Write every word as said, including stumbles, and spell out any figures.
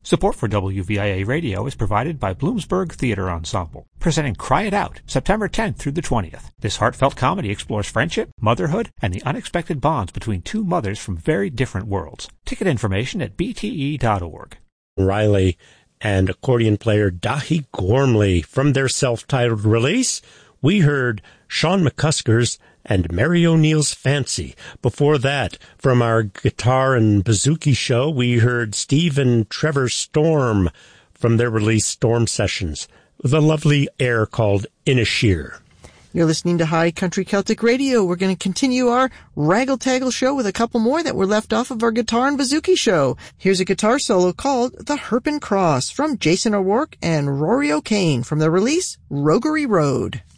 Support for W V I A Radio is provided by Bloomsburg Theater Ensemble, presenting Cry It Out, September tenth through the twentieth. This heartfelt comedy explores friendship, motherhood, and the unexpected bonds between two mothers from very different worlds. Ticket information at b t e dot org. Riley and accordion player Dahi Gormley. From their self-titled release, we heard Sean McCusker's and Mary O'Neill's Fancy. Before that, from our guitar and bouzouki show, we heard Steve and Trevor Storm from their release Storm Sessions, with a lovely air called Inisheer. You're listening to High Country Celtic Radio. We're going to continue our Raggle-Taggle show with a couple more that were left off of our guitar and bouzouki show. Here's a guitar solo called The Herpin Cross from Jason O'Rourke and Rory O'Kane from their release Roguery Road.